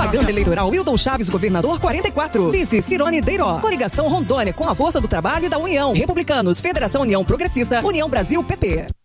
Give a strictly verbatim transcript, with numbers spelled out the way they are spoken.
Propaganda eleitoral Wildon Chaves, governador quarenta e quatro. Vice Cirone Deiró. Coligação Rondônia com a força do trabalho e da União. Republicanos, Federação União Progressista, União Brasil P P.